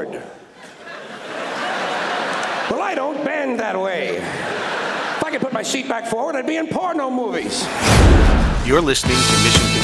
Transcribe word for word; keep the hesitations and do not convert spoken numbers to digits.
forward. Well, I don't bend that way. If I could put my seat back forward, I'd be in porno movies. You're listening to Mission